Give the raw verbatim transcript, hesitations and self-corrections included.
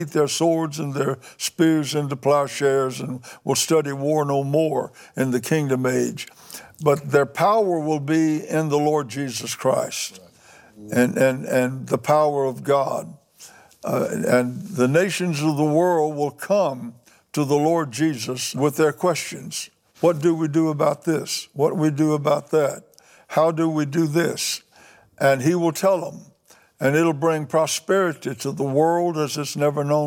their swords and their spears into plowshares and will study war no more in the kingdom age. But their power will be in the Lord Jesus Christ and, and, and the power of God. Uh, and the nations of the world will come to the Lord Jesus with their questions. What do we do about this? What do we do about that? How do we do this? And he will tell them. And it'll bring prosperity to the world as it's never known